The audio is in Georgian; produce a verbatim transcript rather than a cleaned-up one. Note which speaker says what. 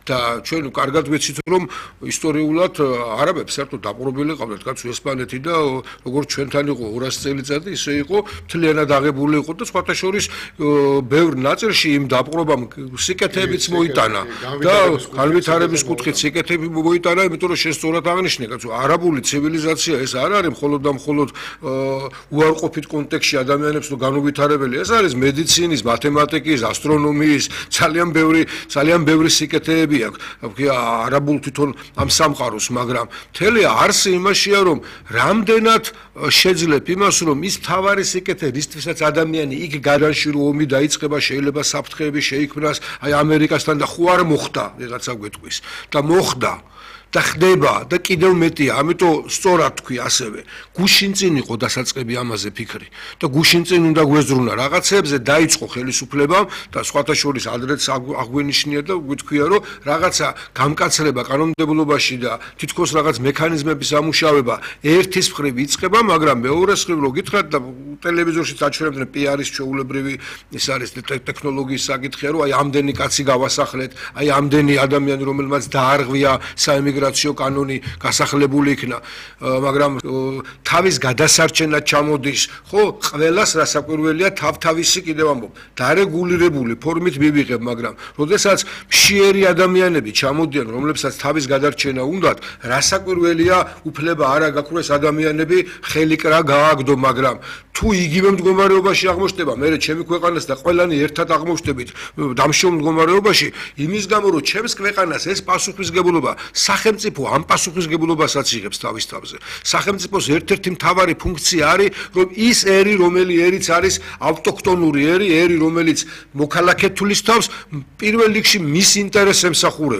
Speaker 1: და ჩვენ კარგად ვიცით რომ ისტორიულად არაბებს საერთოდ დაპყრობილი ყავდათ კაც ესპანეთი და როგორც ჩვენთან იყო ორასი წელიწადი ისე იყო მთლიანად აღებული იყო და სხვათა შორის ბევრ ნაწილში იმ დაპყრობამ სიკეთეებიც მოიტანა და განვითარების კუთხით სიკეთეები მოიტანა იმიტომ რომ შესწორად აღნიშნე კაც არაბული ცივილიზაცია ეს არ არის მხოლოდ და მხოლოდ უარყოფით კონტექსტში ადამიანებს თუ განუვითარებელი ეს არის მედიცინის მათემატიკის ასტრონომიის ძალიან ბევრი ძალიან ბევრი სიკეთეები აქვს არაბულ თვითონ ამ სამყაროს მაგრამ მთელი არსი იმაშია რომ რამდენად შეძლებ იმას რომ ის თავარი სიკეთე რისთვისაც ადამიანი იქ გადანში რომ ომი დაიწყება შეიძლება საფრთხეები შეიქმნას აი ამერიკასთან და ხო არ მოხდა ვიღაცა გვეტყვის და მოხდა და ხდება და კიდევ მეტია ამიტომ სწორად თქვი ასევე გუშინ წინ იყო დასაწყები ამაზე ფიქრი და გუშინ წინ უნდა გვეზრუნა რაღაცებზე დაიწყო ხელისუფლებამ და სხვათა შორის ადრეც აღვენიშნია და გითქვია რომ რაღაცა გამკაცრება კანონმდებლობაში და თითქოს რაღაც მექანიზმების ამუშავება ერთის მხრივ იწყება მაგრამ მეორეს მხრივ რო გითხრათ და ტელევიზორში დაჩვენებდნენ პი-არის ჩვეულებრივი ის არის ტექნოლოგიის საკითხია რომ აი ამდენი კაცი გავასახლეთ აი ამდენი ადამიანი რომელმაც დაარღვია საემიგრაციო კანონი გასახლებული იქნა მაგრამ თავის გადასარჩენად ჩამოდის ხო ყველას რასაკვირველია თავთავისი კიდევ ამბობ დარეგულირებული ფორმით მივიღებ მაგრამ როდესაც მშიერი ადამიანები ჩამოდიან რომლებსაც თავის გადარჩენა უნდათ რასაკვირველია უფლება არა გაქვთ ეს ადამიანები ხელი კრა გააგდო მაგრამ თუ იგივე მდგომარეობაში აღმოჩნდება მე ჩემი ქვეყანას და ყველანი ერთად აღმოჩნდებით დამშრომ მდგომარეობაში იმის გამო რომ ჩემს ქვეყანას ეს პასუხისგებლობა სახელმწიფო ამ პასუხისგებლობასაც იღებს თავის თავზე სახელმწიფოს ერთ-ერთი მთავარი ფუნქცია არის რომ ის ერი რომელი ერიც არის ავტოქტონური ერი ერი რომელიც მოქალაქე თulis თავს პირველ რიგში მის ინტერესებს ემსახურება